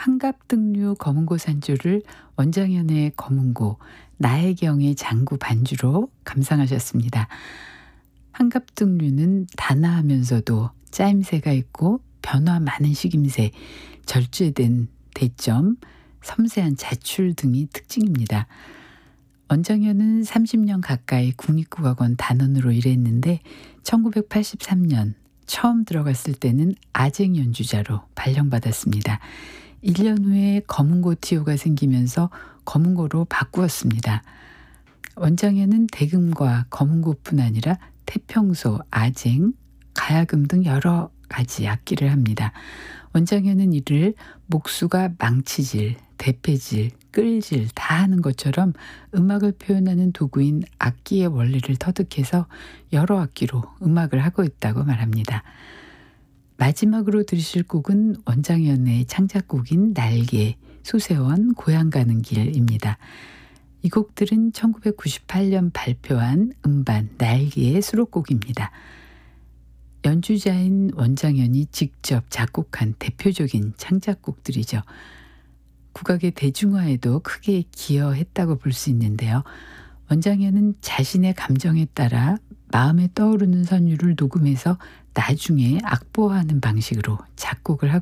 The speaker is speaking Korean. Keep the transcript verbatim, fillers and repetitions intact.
환갑등류 검은고 산조를 원장현의 검은고, 나혜경의 장구 반주로 감상하셨습니다. 환갑등류는 단아하면서도 짜임새가 있고 변화 많은 식임새, 절제된 대점, 섬세한 자출 등이 특징입니다. 원장현은 삼십 년 가까이 국립국악원 단원으로 일했는데 천구백팔십삼 년 처음 들어갔을 때는 아쟁 연주자로 발령받았습니다. 일 년 후에 검은고 티오가 생기면서 검은고로 바꾸었습니다. 원장현은 대금과 검은고뿐 아니라 태평소, 아쟁, 가야금 등 여러 가지 악기를 합니다. 원장현은 이를 목수가 망치질, 대패질, 끌질 다 하는 것처럼 음악을 표현하는 도구인 악기의 원리를 터득해서 여러 악기로 음악을 하고 있다고 말합니다. 마지막으로 들으실 곡은 원장현의 창작곡인 날개, 소세원, 고향 가는 길입니다. 이 곡들은 천구백구십팔 년 발표한 음반 날개의 수록곡입니다. 연주자인 원장현이 직접 작곡한 대표적인 창작곡들이죠. 국악의 대중화에도 크게 기여했다고 볼 수 있는데요. 원장현은 자신의 감정에 따라 마음에 떠오르는 선율을 녹음해서 나중에 악보화하는 방식으로 작곡을 하고